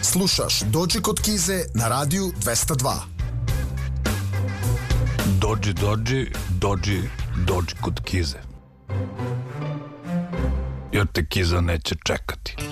Slušaš Dođi kod Kize na radiju 202. Dođi kod Kize. Jer te Kiza neće čekati.